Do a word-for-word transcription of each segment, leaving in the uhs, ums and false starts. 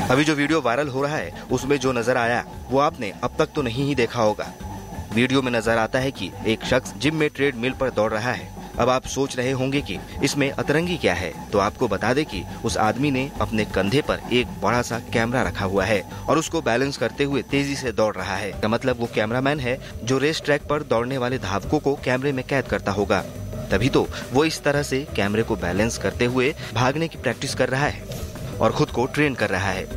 अभी जो video viral हो रहा है उसमें जो नजर आया वो आपने अब तक तो नहीं ही देखा होगा। वीडियो में नजर आता है कि एक शख्स जिम में ट्रेडमिल पर दौड़ रहा है। अब आप सोच रहे होंगे कि इसमें अतरंगी क्या है, तो आपको बता दें कि उस आदमी ने अपने कंधे पर एक बड़ा सा कैमरा रखा हुआ है और उसको बैलेंस करते हुए तेजी से दौड़ रहा है। का मतलब वो कैमरामैन है जो रेस ट्रैक पर दौड़ने वाले धावकों को कैमरे में कैद करता होगा। तभी तो वो इस तरह से कैमरे को बैलेंस करते हुए भागने की प्रैक्टिस कर रहा है और खुद को ट्रेन कर रहा है।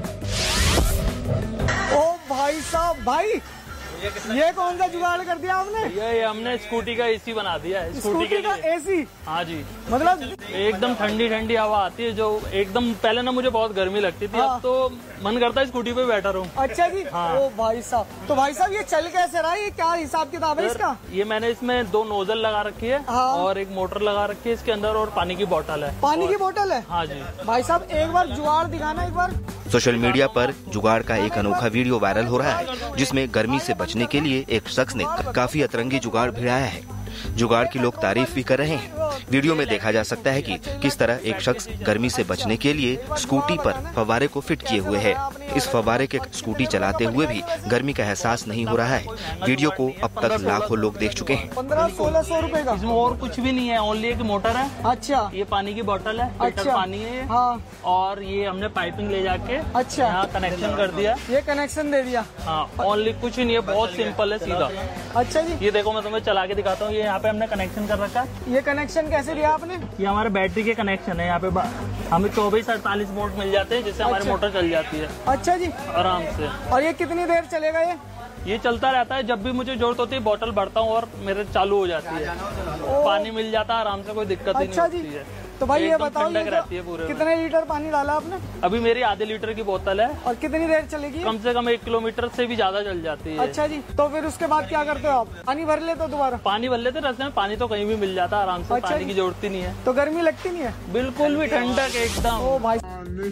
ओ भाई साहब, भाई ये कौन सा जुगाड़ कर दिया आपने? ये, ये हमने स्कूटी का एसी बना दिया है। स्कूटी, स्कूटी का एसी? हाँ जी, मतलब एकदम ठंडी ठंडी हवा आती है जो एकदम, पहले ना मुझे बहुत गर्मी लगती थी। हाँ। अब तो मन करता है स्कूटी पे बैठा रहूं। अच्छा जी। हाँ। ओ भाई साहब, तो भाई साहब ये चल कैसे रहा है, ये क्या हिसाब किताब है इसका? ये मैंने इसमें दो नोजल लगा रखी है। हाँ। और एक मोटर लगा रखी है इसके अंदर, और पानी की बोतल है। पानी की बोतल है? हाँ जी। भाई साहब एक बार जुगाड़ दिखाना एक बार। सोशल मीडिया पर जुगाड़ का एक अनोखा वीडियो वायरल हो रहा है जिसमें गर्मी से बचने के लिए एक शख्स ने काफी अतरंगी जुगाड़ भिड़ाया है। जुगाड़ की लोग तारीफ भी कर रहे हैं। वीडियो में देखा जा सकता है कि किस तरह एक शख्स गर्मी से बचने के लिए स्कूटी पर फव्वारे को फिट किए हुए है। इस फव्वारे के स्कूटी चलाते हुए भी गर्मी का एहसास नहीं हो रहा है। वीडियो को अब तक लाखों लोग देख चुके हैं। पंद्रह सोलह सौ रूपए का। इसमें और कुछ भी नहीं है, ओनली एक मोटर है। अच्छा। ये पानी की बोतल है। अच्छा। पानी है। हाँ। और ये हमने पाइपिंग ले जाके अच्छा यहाँ कनेक्शन कर दिया। ये कनेक्शन दे दिया। हाँ, ओनली कुछ नहीं है, बहुत सिंपल है, सीधा। अच्छा जी। ये देखो मैं तुम्हें चला के दिखाता हूँ। ये यहाँ पे हमने कनेक्शन कर रखा है। ये कनेक्शन कैसे दिया आपने? ये हमारे बैटरी के कनेक्शन है। यहाँ पे हमें चौबीस अड़तालीस वोल्ट मिल जाते हैं जिससे हमारी मोटर चल जाती है। अच्छा जी, आराम से। और ये कितनी देर चलेगा? ये ये चलता रहता है, जब भी मुझे जरूरत होती है बोतल भरता हूँ और मेरे चालू हो जाती है। पानी मिल जाता है आराम से, कोई दिक्कत ही नहीं होती है। तो भाई ये बताओ ये रहती है पूरे कितने लीटर पानी डाला आपने? अभी मेरी आधे लीटर की बोतल है। और कितनी देर चलेगी? कम से कम एक किलोमीटर से भी ज्यादा चल जाती है। अच्छा जी, तो फिर उसके बाद क्या करते हो आप? पानी भर लेते हो दोबारा? पानी भर लेते, रास्ते में पानी तो कहीं भी मिल जाता है आराम से। अच्छा, पानी की जरूरत ही नहीं है। तो गर्मी लगती नहीं है? बिल्कुल भी, ठंडक एकदम। ओ भाई,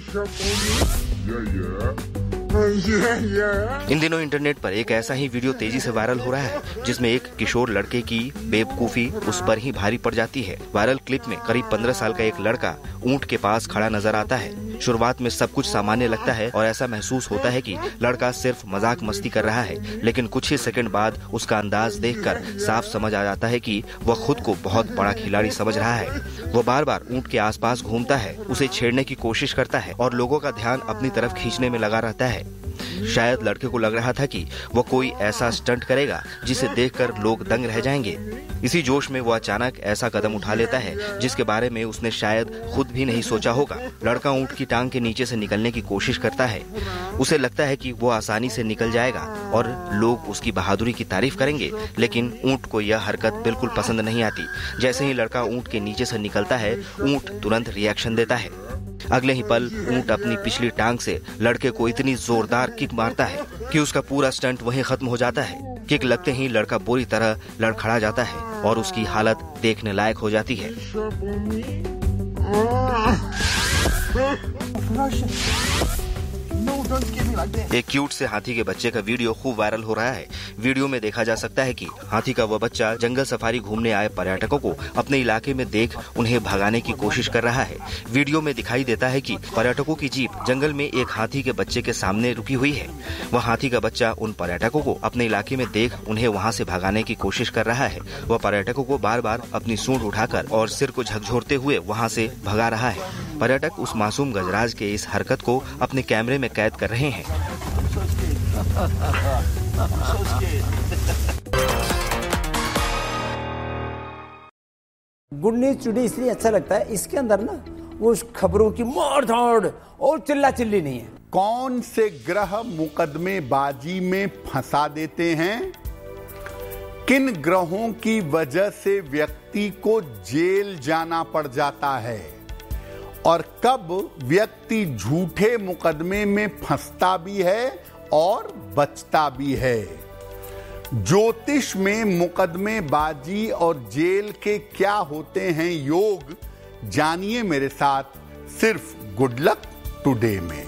इन दिनों इंटरनेट पर एक ऐसा ही वीडियो तेजी से वायरल हो रहा है जिसमें एक किशोर लड़के की बेवकूफी उस पर ही भारी पड़ जाती है। वायरल क्लिप में करीब पंद्रह साल का एक लड़का ऊंट के पास खड़ा नजर आता है। शुरुआत में सब कुछ सामान्य लगता है और ऐसा महसूस होता है कि लड़का सिर्फ मजाक मस्ती कर रहा है, लेकिन कुछ ही सेकंड बाद उसका अंदाज देखकर साफ समझ आ जाता है कि वह खुद को बहुत बड़ा खिलाड़ी समझ रहा है। वह बार बार ऊंट के आसपास घूमता है, उसे छेड़ने की कोशिश करता है और लोगों का ध्यान अपनी तरफ खींचने में लगा रहता है। शायद लड़के को लग रहा था कि वह कोई ऐसा स्टंट करेगा जिसे देखकर लोग दंग रह जाएंगे। इसी जोश में वो अचानक ऐसा कदम उठा लेता है जिसके बारे में उसने शायद खुद भी नहीं सोचा होगा। लड़का ऊंट की टांग के नीचे से निकलने की कोशिश करता है। उसे लगता है कि वो आसानी से निकल जाएगा और लोग उसकी बहादुरी की तारीफ करेंगे, लेकिन ऊंट को यह हरकत बिल्कुल पसंद नहीं आती। जैसे ही लड़का ऊंट के नीचे से निकलता है, ऊंट तुरंत रिएक्शन देता है। अगले ही पल ऊंट अपनी पिछली टांग से लड़के को इतनी जोरदार किक मारता है कि उसका पूरा स्टंट वहीं खत्म हो जाता है। किक लगते ही लड़का बुरी तरह लड़खड़ा जाता है और उसकी हालत देखने लायक हो जाती है। एक क्यूट से हाथी के बच्चे का वीडियो खूब वायरल हो रहा है। वीडियो में देखा जा सकता है कि हाथी का वह बच्चा जंगल सफारी घूमने आए पर्यटकों को अपने इलाके में देख उन्हें भगाने की कोशिश कर रहा है। वीडियो में दिखाई देता है कि पर्यटकों की जीप जंगल में एक हाथी के बच्चे के सामने रुकी हुई है। वह हाथी का बच्चा उन पर्यटकों को अपने इलाके में देख उन्हें वहाँ से भगाने की कोशिश कर रहा है। वह पर्यटकों को बार बार अपनी सूंड उठाकर और सिर को झकझोरते हुए वहाँ से भगा रहा है। पर्यटक उस मासूम गजराज के इस हरकत को अपने कैमरे में कैद कर रहे हैं। गुड न्यूज टुडे इसलिए अच्छा लगता है, इसके अंदर ना वो खबरों की मार धाड़ और चिल्ला चिल्ली नहीं है। कौन से ग्रह मुकदमेबाजी में फंसा देते हैं? किन ग्रहों की वजह से व्यक्ति को जेल जाना पड़ जाता है? और कब व्यक्ति झूठे मुकदमे में फंसता भी है और बचता भी है? ज्योतिष में मुकदमेबाजी और जेल के क्या होते हैं योग, जानिए मेरे साथ सिर्फ गुड लक टुडे में।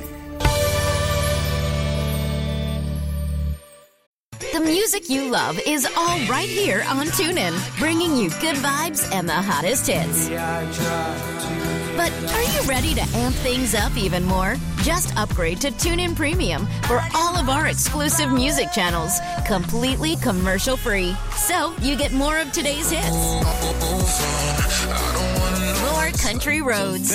The music you love is all right here on TuneIn, bringing you good vibes and the hottest hits. But are you ready to amp things up even more? Just upgrade to TuneIn Premium for all of our exclusive music channels, completely commercial free. So you get more of today's hits, more country roads,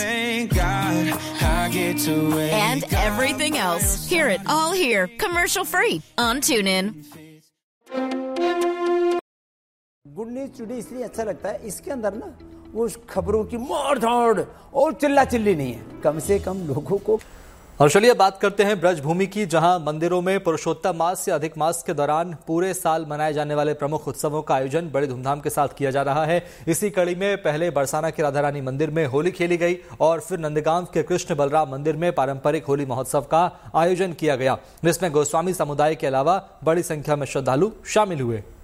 and everything else. Hear it all here, commercial free on TuneIn. Good news today इसलिए अच्छा लगता है, इसके अंदर ना वो खबरों की मार धाड़ और चिल्ला चिल्ली नहीं है, कम से कम लोगों को। और चलिए बात करते हैं ब्रजभूमि की, जहां मंदिरों में पुरुषोत्तम मास या अधिक मास के दौरान पूरे साल मनाए जाने वाले प्रमुख उत्सवों का आयोजन बड़े धूमधाम के साथ किया जा रहा है। इसी कड़ी में पहले बरसाना के राधा रानी मंदिर में होली खेली गई और फिर नंदगांव के कृष्ण बलराम मंदिर में पारंपरिक होली महोत्सव का आयोजन किया गया, जिसमें गोस्वामी समुदाय के अलावा बड़ी संख्या में श्रद्धालु शामिल हुए।